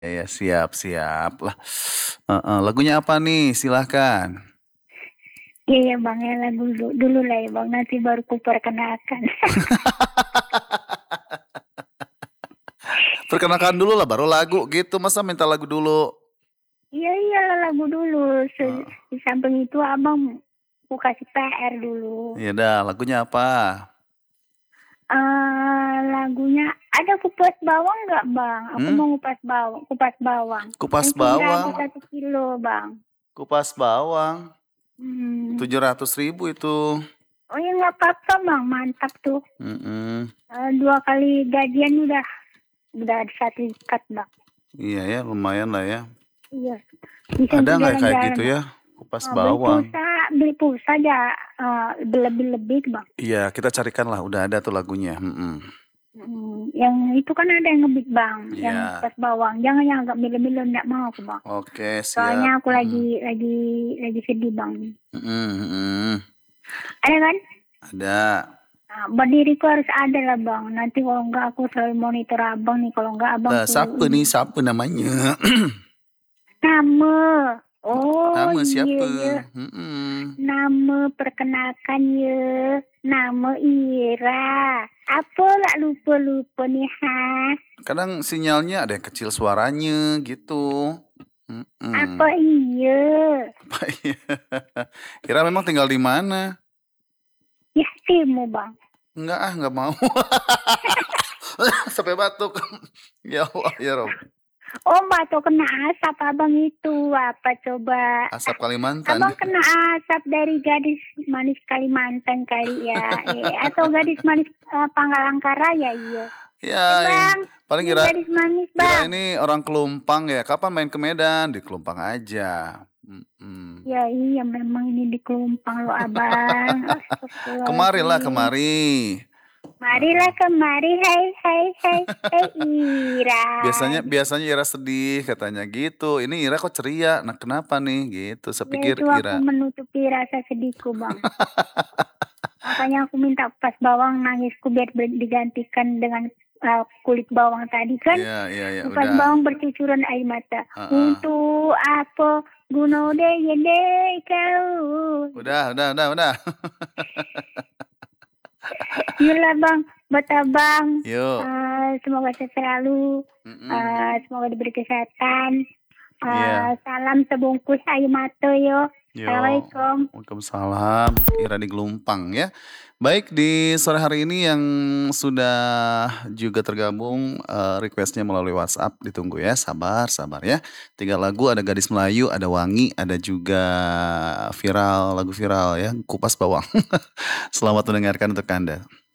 Ya, siap siap lah. Lagunya apa nih? Silahkan. Iya ya bang, ya lagu dulu lah ya bang, nanti baru ku perkenalkan. Perkenalkan dulu lah, baru lagu gitu. Masa minta lagu dulu? Iya iyalah lagu dulu. Uh, Di samping itu abang ku kasih PR dulu. ya dah, lagunya apa? Lagunya ada kupas bawang nggak bang? Aku Hmm? mau kupas bawang. Kupas Yang 700 bawang. 1 kilo bang. Kupas bawang. Hmm. 700.000 itu. Oh ya nggak apa-apa bang, mantap tuh. Mm-mm. 2 kali gajian udah satu ikat bang. Iya ya, lumayan lah ya. Iya. Bisa Ada untuk nggak kayak jalan-jalan gitu bang. ya? Kupas Beli bawang. pulsa, aja lebih-lebih bang. Iya, kita carikan lah. Udah ada tuh lagunya. Yang itu kan ada yang ngebit bang, yang Iya. pas bawang. Jangan yang agak milo-milo, nggak mau aku bang. Oke, siap. Soalnya aku lagi sedih bang. Mm-mm. Ada kan? Ada. Nah, berdiriku harus ada lah bang. Nanti kalau enggak aku selalu monitor abang nih. Kalau enggak abang Lah, siapa nih? Siapa namanya? Nama. Oh Nama iya siapa? ya. Nama perkenalkan ya. Nama Ira. Apa lah lupa-lupa nih ha? Kadang sinyalnya ada yang kecil suaranya gitu. Apa iya? Apa iya? Kira memang tinggal di mana? Ya timu bang. Enggak mau. Sampai batuk. Ya Allah, ya Rob. Oh batuk kena asap abang itu. Apa coba? Asap Kalimantan. Abang kena asap dari gadis manis Kalimantan kali ya. Atau gadis manis Pangkalangkara ya iya. Ya, Bang, paling ini gadis manis kira bang. ini orang Kelumpang ya. Kapan main ke Medan? Di Kelumpang aja. Ya iya memang ini di Kelumpang loh abang. Kemarilah kemari. Marilah kemari, hai Ira. Biasanya Ira sedih katanya gitu. Ini Ira kok ceria. Nah kenapa nih gitu? Saya pikir itu Ira. aku menutupi rasa sedihku bang. Makanya aku minta kupas bawang nangisku biar digantikan dengan kulit bawang tadi kan. Iya, Kupas udah. bawang bercucuran air mata. Untuk apa guna deh kau. Udah. Gila bang, buat abang. Yuk. Semoga sehat selalu. Semoga diberi kesehatan. Salam sebungkus air mata yo. Assalamualaikum. Waalaikumsalam. Ira di Gelumpang ya. Baik, di sore hari ini yang sudah juga tergabung requestnya melalui WhatsApp ditunggu ya. Sabar ya. 3 lagu, ada Gadis Melayu, ada Wangi, ada juga lagu viral ya, Kupas Bawang. Selamat mendengarkan untuk Anda.